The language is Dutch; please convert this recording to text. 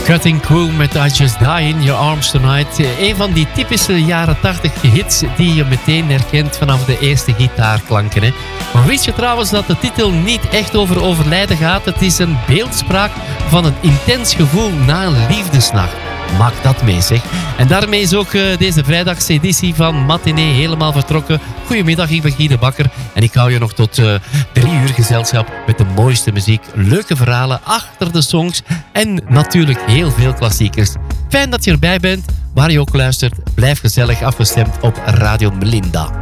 Cutting Crew met I Just Die in Your Arms Tonight. Een van die typische jaren 80 hits die je meteen herkent vanaf de eerste gitaarklanken. Hè. Maar wist je trouwens dat de titel niet echt over overlijden gaat? Het is een beeldspraak van een intens gevoel na een liefdesnacht. Maak dat mee, zeg. En daarmee is ook deze vrijdagseditie van Matinee helemaal vertrokken. Goedemiddag, ik ben Guy de Bakker. En ik hou je nog tot 3 uur gezelschap met de mooiste muziek, leuke verhalen achter de songs en natuurlijk heel veel klassiekers. Fijn dat je erbij bent. Waar je ook luistert, blijf gezellig afgestemd op Radio Melinda.